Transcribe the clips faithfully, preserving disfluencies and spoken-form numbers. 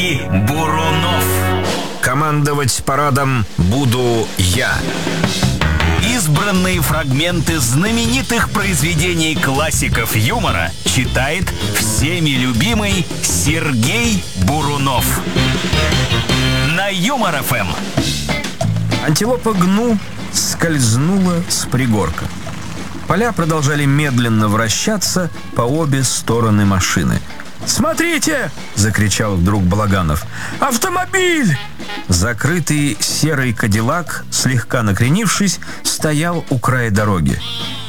и Бурунов. Командовать парадом буду я. Избранные фрагменты знаменитых произведений классиков юмора читает всеми любимый Сергей Бурунов. На Юмор-ФМ. Антилопа Гну скользнула с пригорка. Поля продолжали медленно вращаться по обе стороны машины. «Смотрите!» — закричал вдруг Балаганов. «Автомобиль!» Закрытый серый кадиллак, слегка накренившись, стоял у края дороги.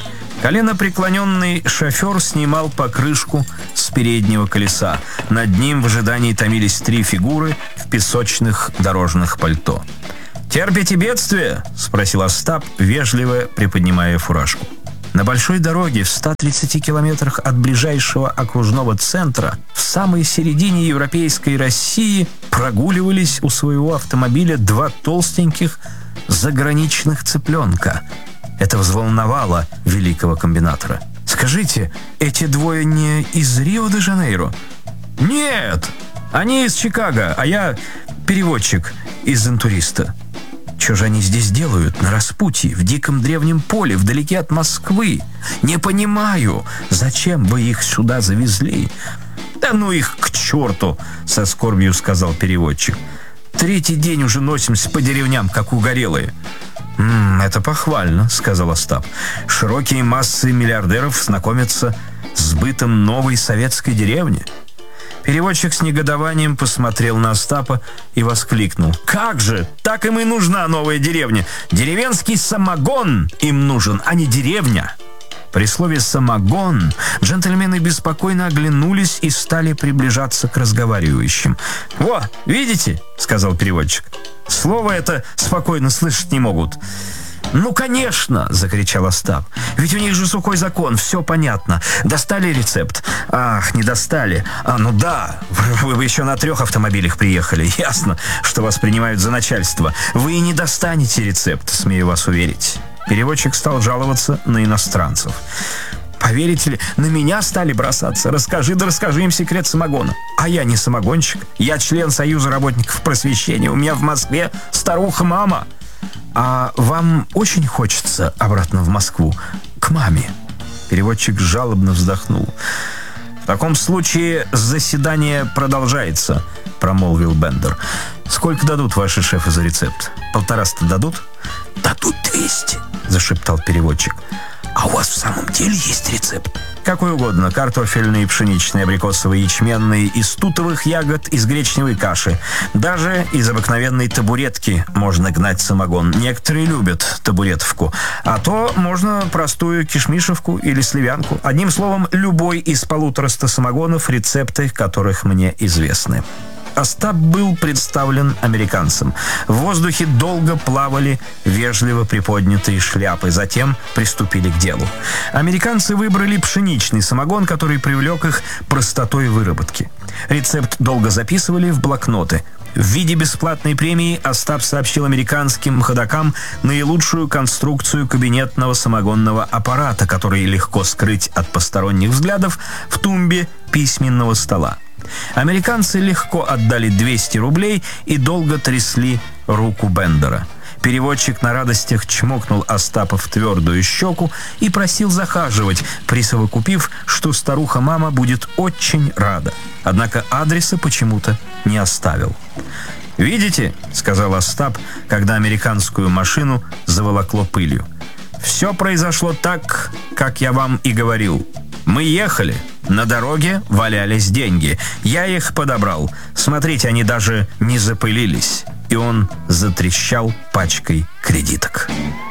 Коленопреклоненный шофер снимал покрышку с переднего колеса. Над ним в ожидании томились три фигуры в песочных дорожных пальто. «Терпите бедствие?» — спросил Остап, вежливо приподнимая фуражку. На большой дороге в ста тридцати километрах от ближайшего окружного центра, в самой середине европейской России, прогуливались у своего автомобиля два толстеньких заграничных цыпленка. Это взволновало великого комбинатора. «Скажите, эти двое не из Рио-де-Жанейро?» «Нет, они из Чикаго, а я переводчик из «Интуриста». Что же они здесь делают, на распутье, в диком древнем поле, вдалеке от Москвы? Не понимаю, зачем вы их сюда завезли?» «Да ну их к черту!» — со скорбью сказал переводчик. «Третий день уже носимся по деревням, как угорелые». «М-м, это похвально», — сказал Остап. «Широкие массы миллиардеров знакомятся с бытом новой советской деревни». Переводчик с негодованием посмотрел на Остапа и воскликнул: «Как же! Так им и нужна новая деревня! Деревенский самогон им нужен, а не деревня!» При слове «самогон» джентльмены беспокойно оглянулись и стали приближаться к разговаривающим. «Во, видите?» — сказал переводчик. «Слово это спокойно слышать не могут». «Ну, конечно!» — закричал Остап. «Ведь у них же сухой закон, все понятно. Достали рецепт?» «Ах, не достали. А, ну да, вы, вы еще на трех автомобилях приехали. Ясно, что вас принимают за начальство. Вы и не достанете рецепт, смею вас уверить». Переводчик стал жаловаться на иностранцев. «Поверите ли, на меня стали бросаться. Расскажи, да расскажи им секрет самогона. А я не самогонщик. Я член Союза работников просвещения. У меня в Москве старуха-мама». «А вам очень хочется обратно в Москву, к маме?» Переводчик жалобно вздохнул. «В таком случае заседание продолжается», — промолвил Бендер. «Сколько дадут ваши шефы за рецепт? Полтораста дадут?» «Дадут двести», — зашептал переводчик. «А у вас в самом деле есть рецепт?» «Какой угодно. Картофельный, пшеничный, абрикосовый, ячменный, из тутовых ягод, из гречневой каши. Даже из обыкновенной табуретки можно гнать самогон. Некоторые любят табуретовку. А то можно простую кишмишевку или сливянку. Одним словом, любой из полутораста самогонов, рецепты которых мне известны». Остап был представлен американцам. В воздухе долго плавали вежливо приподнятые шляпы, затем приступили к делу. Американцы выбрали пшеничный самогон, который привлек их простотой выработки. Рецепт долго записывали в блокноты. В виде бесплатной премии Остап сообщил американским ходокам наилучшую конструкцию кабинетного самогонного аппарата, который легко скрыть от посторонних взглядов в тумбе письменного стола. Американцы легко отдали двести рублей и долго трясли руку Бендера. Переводчик на радостях чмокнул Остапа в твердую щеку и просил захаживать, присовокупив, что старуха-мама будет очень рада. Однако адреса почему-то не оставил. «Видите?» — сказал Остап, когда американскую машину заволокло пылью. «Все произошло так, как я вам и говорил. Мы ехали. На дороге валялись деньги. Я их подобрал. Смотрите, они даже не запылились». И он затрещал пачкой кредиток.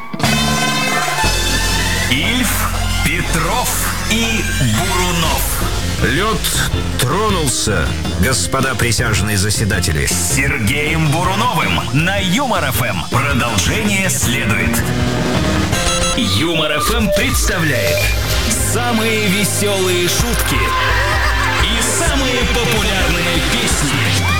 Ильф, Петров и Бурунов. Лед тронулся, господа присяжные заседатели. С Сергеем Буруновым на Юмор-ФМ. Продолжение следует. Юмор-ФМ представляет самые веселые шутки и самые популярные песни.